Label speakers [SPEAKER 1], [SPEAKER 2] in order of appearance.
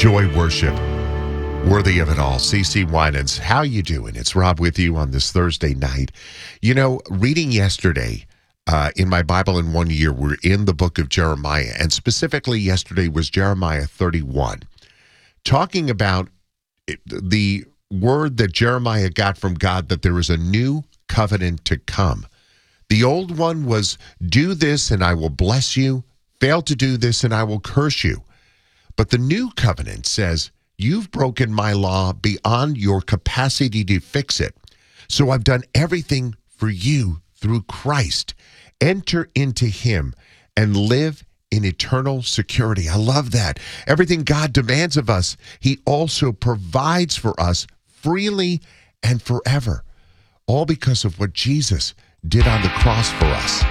[SPEAKER 1] Enjoy worship. Worthy of it all. CeCe Winans, how you doing? It's Rob with you on this Thursday night. You know, reading yesterday in my Bible in 1 year, we're in the book of Jeremiah, and specifically yesterday was Jeremiah 31, talking about the word that Jeremiah got from God that there is a new covenant to come. The old one was, do this and I will bless you. Fail to do this and I will curse you. But the new covenant says, you've broken my law beyond your capacity to fix it. So I've done everything for you through Christ. Enter into him and live in eternal security. I love that. Everything God demands of us, he also provides for us freely and forever. All because of what Jesus did on the cross for us.